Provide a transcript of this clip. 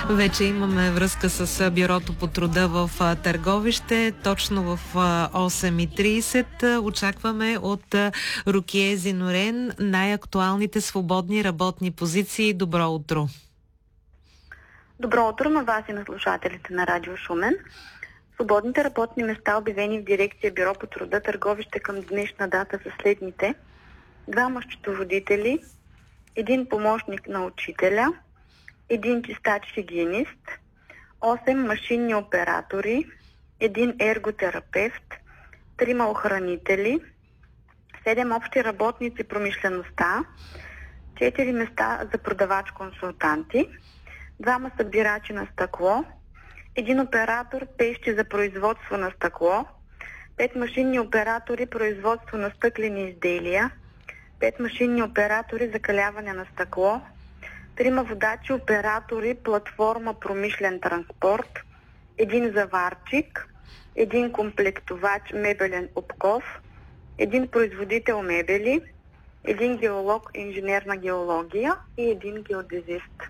Вече имаме връзка с Бюрото по труда в Търговище. Точно в 8:30 очакваме от Рукие Зинорен най-актуалните свободни работни позиции. Добро утро! Добро утро на вас и на слушателите на Радио Шумен. Свободните работни места, обявени в дирекция Бюро по труда Търговище към днешна дата са следните: 2 счетоводители, 1 помощник на учителя, 1 чистач-хигиенист, 8 машинни оператори, 1 ерготерапевт, 3 охранители, 7 общи работници промишлеността, 4 места за продавач-консултанти, 2 събирачи на стъкло, 1 оператор пещи за производство на стъкло, 5 машинни оператори производство на стъклени изделия, 5 машинни оператори за каляване на стъкло, 3 водачи оператори платформа промишлен транспорт, 1 заварчик, 1 комплектовач мебелен обков, 1 производител мебели, 1 геолог инженерна геология и 1 геодезист.